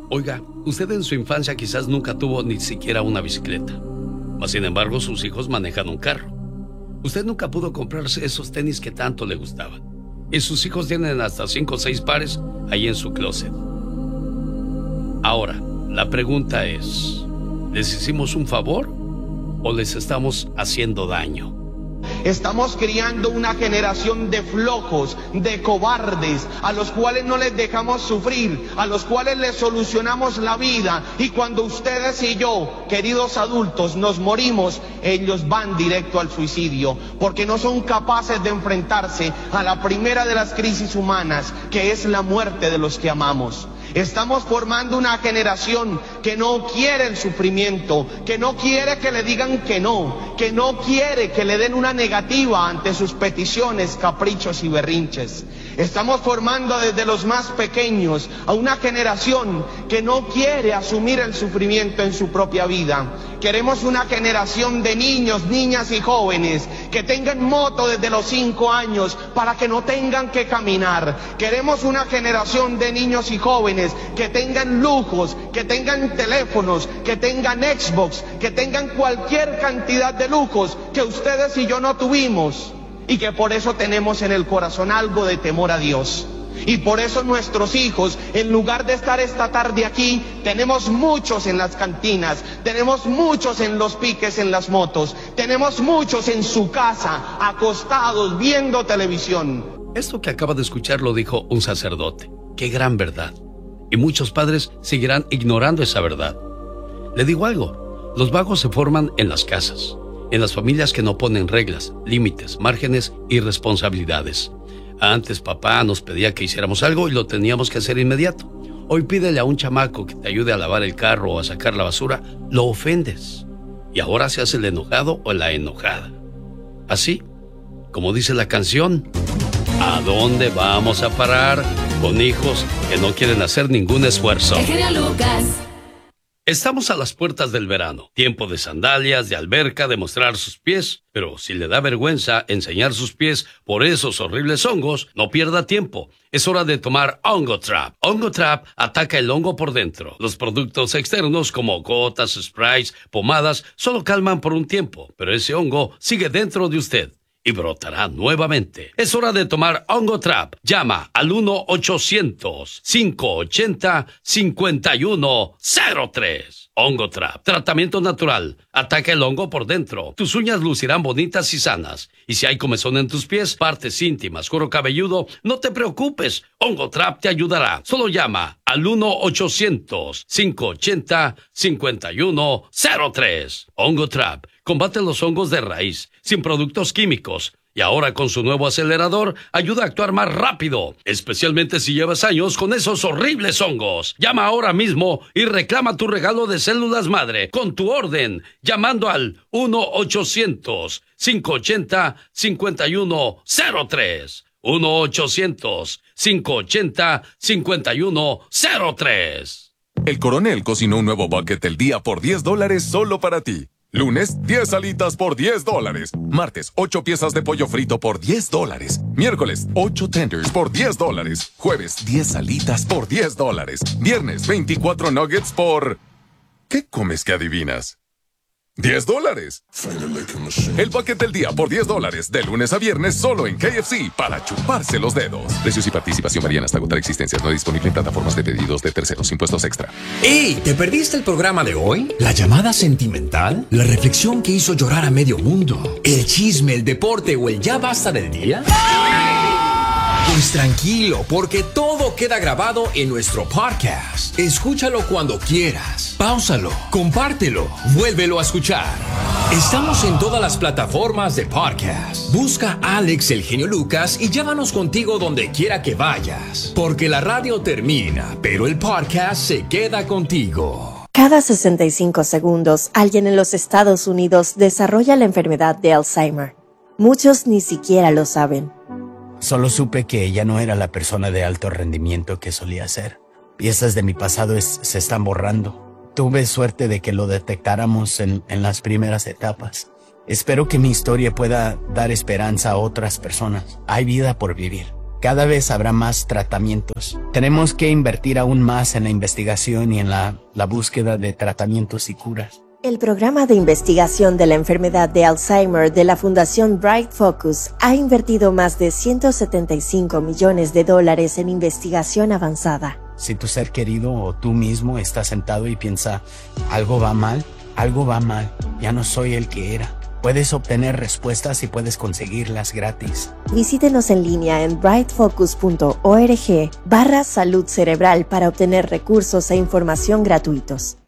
Oiga, usted en su infancia quizás nunca tuvo ni siquiera una bicicleta. Mas sin embargo, sus hijos manejan un carro. Usted nunca pudo comprarse esos tenis que tanto le gustaban. Y sus hijos tienen hasta 5 o 6 pares ahí en su closet. Ahora, la pregunta es, ¿les hicimos un favor o les estamos haciendo daño? Estamos criando una generación de flojos, de cobardes, a los cuales no les dejamos sufrir, a los cuales les solucionamos la vida. Y cuando ustedes y yo, queridos adultos, nos morimos, ellos van directo al suicidio, porque no son capaces de enfrentarse a la primera de las crisis humanas, que es la muerte de los que amamos. Estamos formando una generación que no quiere el sufrimiento, que no quiere que le digan que no quiere que le den una negativa ante sus peticiones, caprichos y berrinches. Estamos formando desde los más pequeños a una generación que no quiere asumir el sufrimiento en su propia vida. Queremos una generación de niños, niñas y jóvenes que tengan moto desde los 5 años para que no tengan que caminar. Queremos una generación de niños y jóvenes que tengan lujos, que tengan teléfonos, que tengan Xbox, que tengan cualquier cantidad de lujos que ustedes y yo no tuvimos. Y que por eso tenemos en el corazón algo de temor a Dios. Y por eso nuestros hijos, en lugar de estar esta tarde aquí, tenemos muchos en las cantinas, tenemos muchos en los piques en las motos, tenemos muchos en su casa, acostados, viendo televisión. Esto que acaba de escuchar lo dijo un sacerdote. ¡Qué gran verdad! Y muchos padres seguirán ignorando esa verdad. Le digo algo, los vagos se forman en las casas, en las familias que no ponen reglas, límites, márgenes y responsabilidades. Antes papá nos pedía que hiciéramos algo y lo teníamos que hacer inmediato. Hoy pídele a un chamaco que te ayude a lavar el carro o a sacar la basura, lo ofendes. Y ahora se hace el enojado o la enojada. Así, como dice la canción, ¿a dónde vamos a parar con hijos que no quieren hacer ningún esfuerzo? El genio Lucas. Estamos a las puertas del verano, tiempo de sandalias, de alberca, de mostrar sus pies, pero si le da vergüenza enseñar sus pies por esos horribles hongos, no pierda tiempo. Es hora de tomar Hongo Trap. Hongo Trap ataca el hongo por dentro. Los productos externos como gotas, sprays, pomadas, solo calman por un tiempo, pero ese hongo sigue dentro de usted y brotará nuevamente. Es hora de tomar Hongo Trap. Llama al 1-800-580-5103. Hongo Trap. Tratamiento natural. Ataca el hongo por dentro. Tus uñas lucirán bonitas y sanas. Y si hay comezón en tus pies, partes íntimas, cuero cabelludo, no te preocupes. Hongo Trap te ayudará. Solo llama al 1-800-580-5103. Hongo Trap. Combate los hongos de raíz, sin productos químicos. Y ahora con su nuevo acelerador, ayuda a actuar más rápido, especialmente si llevas años con esos horribles hongos. Llama ahora mismo y reclama tu regalo de células madre con tu orden, llamando al 1-800-580-5103. 1-800-580-5103. El Coronel cocinó un nuevo bucket del día por $10 solo para ti. Lunes, 10 alitas por $10. Martes, 8 piezas de pollo frito por $10. Miércoles, 8 tenders por $10. Jueves, 10 alitas por $10. Viernes, 24 nuggets por... ¿Qué comes que adivinas? $10. El bucket del día por $10, de lunes a viernes solo en KFC, para chuparse los dedos. Precios y participación varían hasta agotar existencias. No disponible en plataformas de pedidos de terceros. Impuestos extra. ¡Ey! ¿Te perdiste el programa de hoy? ¿La llamada sentimental? ¿La reflexión que hizo llorar a medio mundo? ¿El chisme, el deporte o el ya basta del día? Pues tranquilo, porque todo queda grabado en nuestro podcast. Escúchalo cuando quieras. Páusalo, compártelo, vuélvelo a escuchar. Estamos en todas las plataformas de podcast. Busca Alex el Genio Lucas y llévanos contigo donde quiera que vayas. Porque la radio termina, pero el podcast se queda contigo. Cada 65 segundos, alguien en los Estados Unidos desarrolla la enfermedad de Alzheimer. Muchos ni siquiera lo saben. Solo supe que ella no era la persona de alto rendimiento que solía ser. Piezas de mi pasado se están borrando. Tuve suerte de que lo detectáramos en las primeras etapas. Espero que mi historia pueda dar esperanza a otras personas. Hay vida por vivir. Cada vez habrá más tratamientos. Tenemos que invertir aún más en la investigación y en la búsqueda de tratamientos y curas. El programa de investigación de la enfermedad de Alzheimer de la Fundación Bright Focus ha invertido más de $175 millones en investigación avanzada. Si tu ser querido o tú mismo estás sentado y piensa, algo va mal, ya no soy el que era. Puedes obtener respuestas y puedes conseguirlas gratis. Visítenos en línea en brightfocus.org/salud cerebral para obtener recursos e información gratuitos.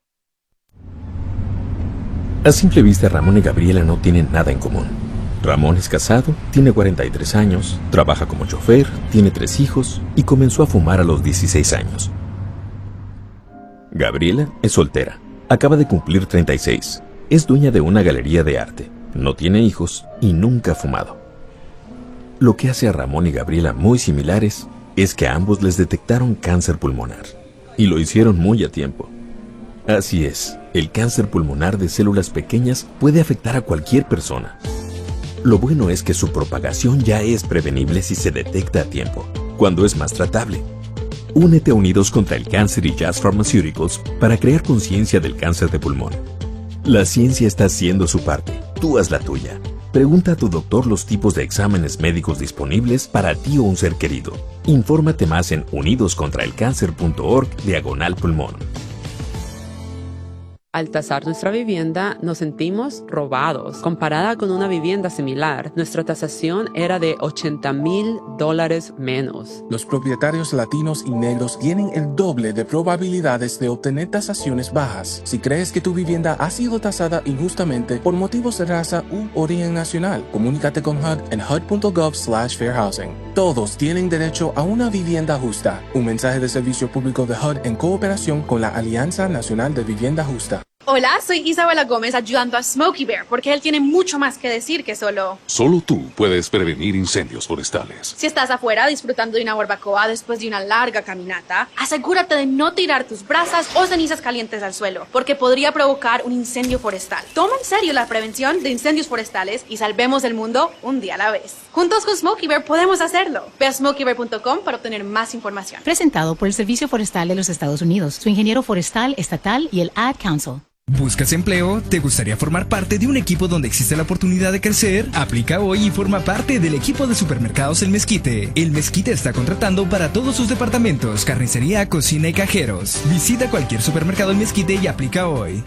A simple vista, Ramón y Gabriela no tienen nada en común. Ramón es casado, tiene 43 años, trabaja como chofer, tiene 3 hijos y comenzó a fumar a los 16 años. Gabriela es soltera, acaba de cumplir 36, es dueña de una galería de arte, no tiene hijos y nunca ha fumado. Lo que hace a Ramón y Gabriela muy similares es que a ambos les detectaron cáncer pulmonar y lo hicieron muy a tiempo. Así es, el cáncer pulmonar de células pequeñas puede afectar a cualquier persona. Lo bueno es que su propagación ya es prevenible si se detecta a tiempo, cuando es más tratable. Únete a Unidos contra el Cáncer y Jazz Pharmaceuticals para crear conciencia del cáncer de pulmón. La ciencia está haciendo su parte, tú haz la tuya. Pregunta a tu doctor los tipos de exámenes médicos disponibles para ti o un ser querido. Infórmate más en unidoscontraelcancer.org/pulmón. Al tasar nuestra vivienda, nos sentimos robados. Comparada con una vivienda similar, nuestra tasación era de $80,000 menos. Los propietarios latinos y negros tienen el doble de probabilidades de obtener tasaciones bajas. Si crees que tu vivienda ha sido tasada injustamente por motivos de raza u origen nacional, comunícate con HUD en hud.gov/fairhousing. Todos tienen derecho a una vivienda justa. Un mensaje de servicio público de HUD en cooperación con la Alianza Nacional de Vivienda Justa. Hola, soy Isabela Gómez ayudando a Smokey Bear porque él tiene mucho más que decir que solo tú puedes prevenir incendios forestales. Si estás afuera disfrutando de una barbacoa después de una larga caminata, asegúrate de no tirar tus brasas o cenizas calientes al suelo porque podría provocar un incendio forestal. Toma en serio la prevención de incendios forestales y salvemos el mundo un día a la vez. Juntos con Smokey Bear podemos hacerlo. Ve a smokeybear.com para obtener más información. Presentado por el Servicio Forestal de los Estados Unidos, su ingeniero forestal estatal y el Ad Council. ¿Buscas empleo? ¿Te gustaría formar parte de un equipo donde existe la oportunidad de crecer? Aplica hoy y forma parte del equipo de supermercados El Mezquite. El Mezquite está contratando para todos sus departamentos, carnicería, cocina y cajeros. Visita cualquier supermercado El Mezquite y aplica hoy.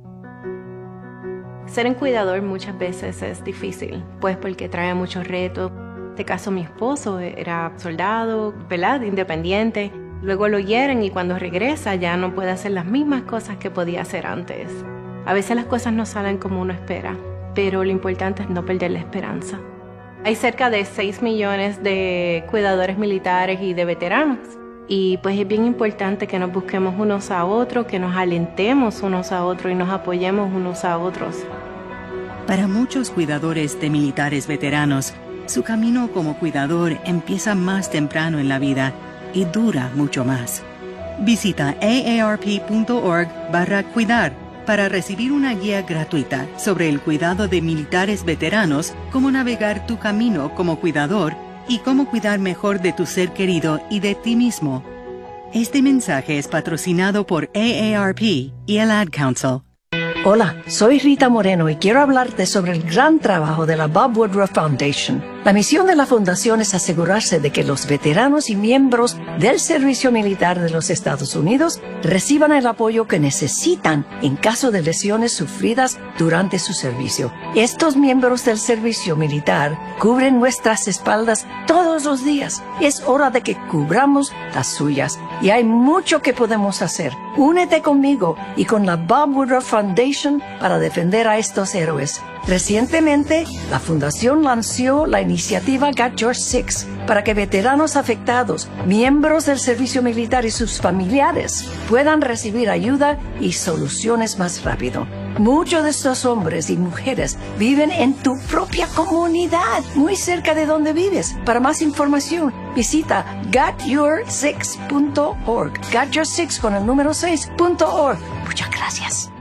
Ser un cuidador muchas veces es difícil, pues porque trae muchos retos. En este caso mi esposo era soldado, ¿verdad? Independiente. Luego lo hieren y cuando regresa ya no puede hacer las mismas cosas que podía hacer antes. A veces las cosas no salen como uno espera, pero lo importante es no perder la esperanza. Hay cerca de 6 millones de cuidadores militares y de veteranos. Y pues es bien importante que nos busquemos unos a otros, que nos alentemos unos a otros y nos apoyemos unos a otros. Para muchos cuidadores de militares veteranos, su camino como cuidador empieza más temprano en la vida y dura mucho más. Visita aarp.org/cuidar para recibir una guía gratuita sobre el cuidado de militares veteranos, cómo navegar tu camino como cuidador y cómo cuidar mejor de tu ser querido y de ti mismo. Este mensaje es patrocinado por AARP y el Ad Council. Hola, soy Rita Moreno y quiero hablarte sobre el gran trabajo de la Bob Woodruff Foundation. La misión de la fundación es asegurarse de que los veteranos y miembros del servicio militar de los Estados Unidos reciban el apoyo que necesitan en caso de lesiones sufridas durante su servicio. Estos miembros del servicio militar cubren nuestras espaldas todos los días. Es hora de que cubramos las suyas y hay mucho que podemos hacer. Únete conmigo y con la Bob Woodruff Foundation para defender a estos héroes. Recientemente, la Fundación lanzó la iniciativa Got Your Six para que veteranos afectados, miembros del servicio militar y sus familiares puedan recibir ayuda y soluciones más rápido. Muchos de estos hombres y mujeres viven en tu propia comunidad, muy cerca de donde vives. Para más información, visita gotyoursix.org. Got Your Six con el número 6.org. Muchas gracias.